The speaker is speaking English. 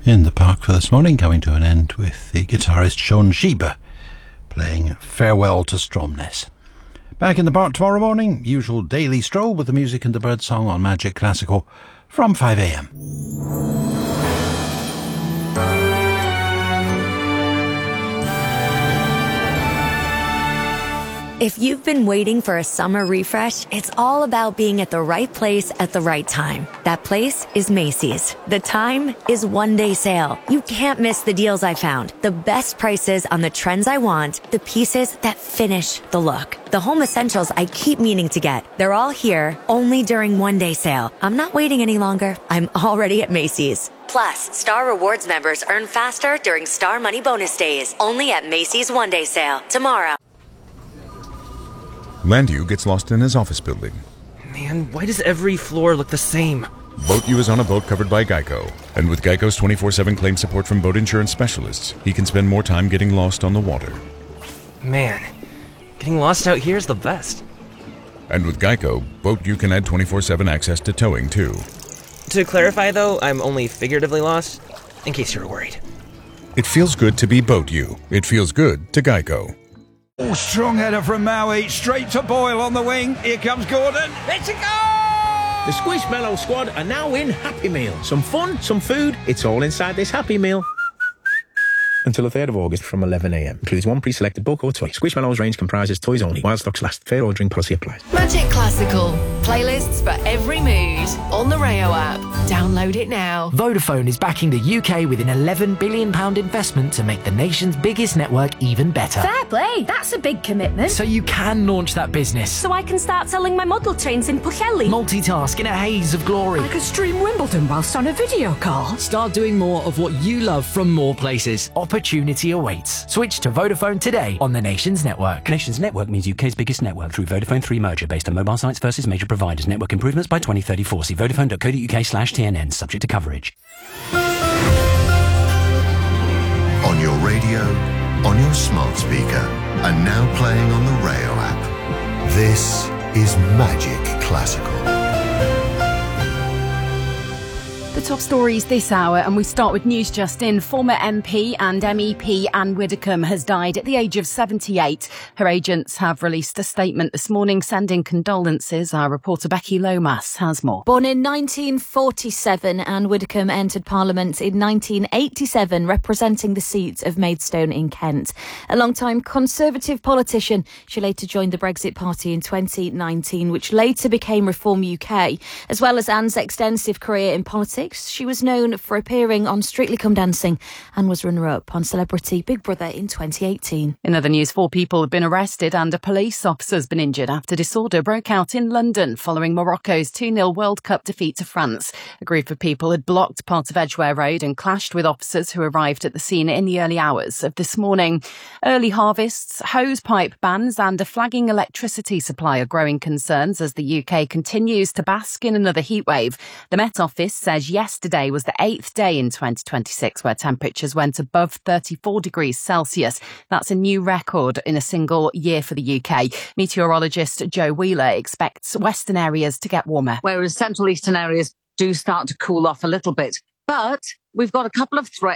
in the park for this morning, coming to an end with the guitarist Sean Sheba playing Farewell to Stromness. Back in the park tomorrow morning, usual daily stroll with the music and the bird song on Magic Classical from 5 a.m. If you've been waiting for a summer refresh, it's all about being at the right place at the right time. That place is Macy's. The time is one-day sale. You can't miss the deals I found. The best prices on the trends I want, the pieces that finish the look. The home essentials I keep meaning to get. They're all here, only during one-day sale. I'm not waiting any longer. I'm already at Macy's. Plus, Star Rewards members earn faster during Star Money Bonus Days. Only at Macy's one-day sale. Tomorrow. Landu gets lost in his office building. Man, why does every floor look the same? Boat U is on a boat covered by Geico. And with Geico's 24/7 claim support from boat insurance specialists, he can spend more time getting lost on the water. Man, getting lost out here is the best. And with Geico, Boat U can add 24/7 access to towing, too. To clarify, though, I'm only figuratively lost, in case you're worried. It feels good to be Boat U. It feels good to Geico. Oh, strong header from Maui, straight to Boyle on the wing. Here comes Gordon. It's a goal! The Squishmallow squad are now in Happy Meal. Some fun, some food, it's all inside this Happy Meal. Until the 3rd of August from 11 a.m. Includes one pre-selected book or toy. Squishmallows range comprises toys only. While stocks last. Fair ordering policy applies. Magic Classical. Playlists for every mood. On the Rayo app. Download it now. Vodafone is backing the UK with an £11 billion investment to make the nation's biggest network even better. Fair play. That's a big commitment. So you can launch that business. So I can start selling my model trains in Pwllheli. Multitask in a haze of glory. I could stream Wimbledon whilst on a video call. Start doing more of what you love from more places. Opportunity awaits. Switch to Vodafone today on the Nations Network. Nations Network means UK's biggest network through Vodafone 3 merger based on mobile sites versus major providers. Network improvements by 2034. See vodafone.co.uk/TNN. Subject to coverage. On your radio, on your smart speaker, and now playing on the Rayo app. This is Magic Classical. The top stories this hour, and we start with news just in. Former MP and MEP Anne Widdecombe has died at the age of 78. Her agents have released a statement this morning sending condolences. Our reporter Becky Lomas has more. Born in 1947, Anne Widdecombe entered Parliament in 1987, representing the seat of Maidstone in Kent. A long-time Conservative politician, she later joined the Brexit Party in 2019, which later became Reform UK. As well as Anne's extensive career in politics, she was known for appearing on Strictly Come Dancing and was runner-up on Celebrity Big Brother in 2018. In other news, 4 people have been arrested and a police officer has been injured after disorder broke out in London following Morocco's 2-0 World Cup defeat to France. A group of people had blocked part of Edgware Road and clashed with officers who arrived at the scene in the early hours of this morning. Early harvests, hose pipe bans and a flagging electricity supply are growing concerns as the UK continues to bask in another heatwave. The Met Office says yesterday was the 8th day in 2026 where temperatures went above 34 degrees Celsius. That's a new record in a single year for the UK. Meteorologist Joe Wheeler expects western areas to get warmer. Whereas central eastern areas do start to cool off a little bit. But we've got a couple of threats